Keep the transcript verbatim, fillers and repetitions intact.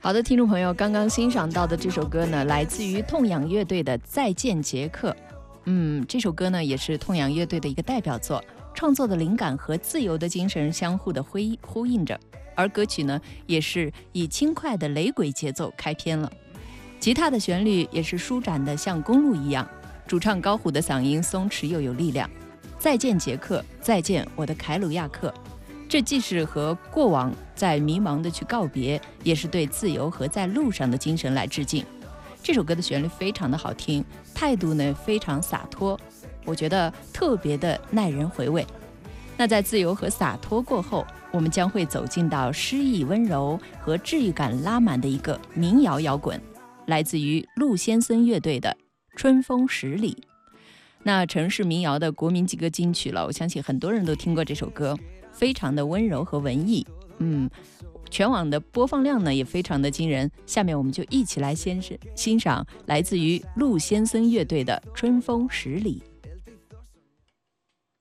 好的，听众朋友，刚刚欣赏到的这首歌呢，来自于痛仰乐队的《再见杰克》。嗯，这首歌呢也是痛仰乐队的一个代表作，创作的灵感和自由的精神相互的辉呼应着，而歌曲呢也是以轻快的雷鬼节奏开篇了，吉他的旋律也是舒展的像公路一样，主唱高虎的嗓音松弛又有力量。再见杰克，再见我的凯鲁亚克，这既是和过往在迷茫的去告别，也是对自由和在路上的精神来致敬。这首歌的旋律非常的好听，态度呢非常洒脱，我觉得特别的耐人回味。那在自由和洒脱过后，我们将会走进到诗意温柔和治愈感拉满的一个民谣摇滚，来自于陆先生乐队的《春风十里》。那城市民谣的国民级歌金曲了，我相信很多人都听过这首歌，非常的温柔和文艺，嗯，全网的播放量呢也非常的惊人。下面我们就一起来先是欣赏来自于陆先生乐队的《春风十里》。